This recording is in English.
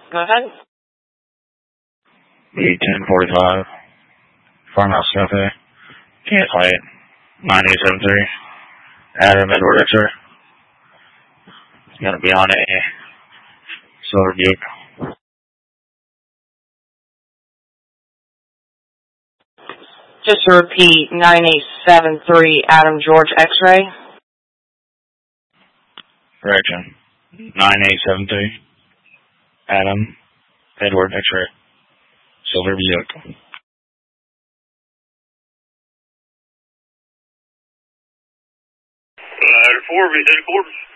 Go ahead. B1045, Farmhouse Cafe, Can't Wait, 9873, Adam Edward X-ray. It's going to be on a Silver Buick. Just to repeat, 9873 Adam George X-ray. Correction. 9873 Adam Edward X-ray. Silver Buick. 4, we did 4.